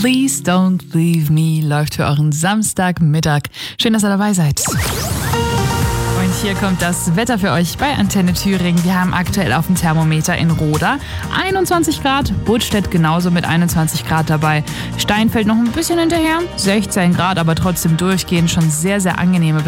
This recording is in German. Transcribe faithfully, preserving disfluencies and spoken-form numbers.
Please Don't Leave Me läuft für euren Samstagmittag. Schön, dass ihr dabei seid. Und hier kommt das Wetter für euch bei Antenne Thüringen. Wir haben aktuell auf dem Thermometer in Roda einundzwanzig Grad, Budstedt genauso mit einundzwanzig Grad dabei. Steinfeld noch ein bisschen hinterher, sechzehn Grad, aber trotzdem durchgehend schon sehr, sehr angenehme